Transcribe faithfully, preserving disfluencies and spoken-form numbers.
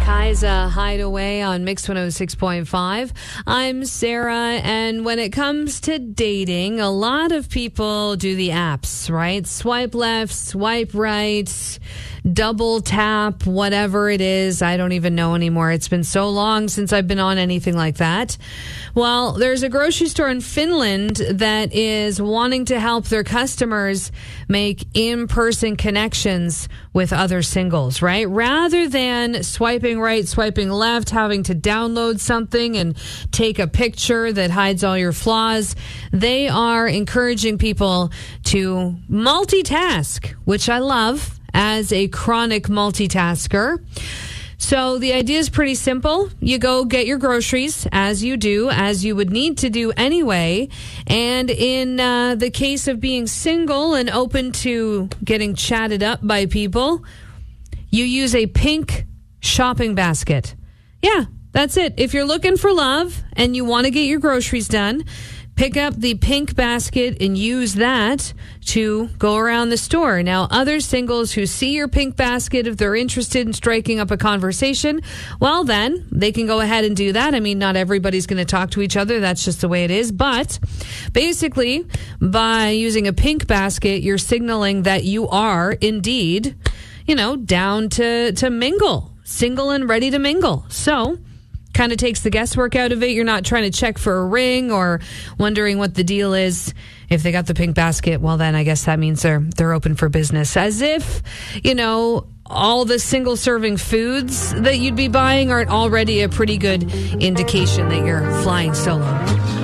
Kaiza Hideaway on Mix one oh six point five. I'm Sarah, and when it comes to dating, a lot of people do the apps, right? Swipe left, swipe right, double tap, whatever it is. I don't even know anymore. It's been so long since I've been on anything like that. Well, there's a grocery store in Finland that is wanting to help their customers make in-person connections with other singles, right? Rather than swiping right, swiping left, having to download something and take a picture that hides all your flaws, they are encouraging people to multitask, which I love as a chronic multitasker. So the idea is pretty simple. You go get your groceries, as you do, as you would need to do anyway. And in uh, the case of being single and open to getting chatted up by people, you use a pink shopping basket. Yeah, that's it. If you're looking for love and you want to get your groceries done, pick up the pink basket and use that to go around the store. Now, other singles who see your pink basket, if they're interested in striking up a conversation, well, then they can go ahead and do that. I mean, not everybody's going to talk to each other. That's just the way it is. But basically, by using a pink basket, you're signaling that you are indeed, you know, down to, to mingle, single and ready to mingle. So kind of takes the guesswork out of it. You're not trying to check for a ring or wondering what the deal is. If they got the pink basket, well, then I guess that means they're they're open for business. As if, you know, all the single serving foods that you'd be buying aren't already a pretty good indication that you're flying solo.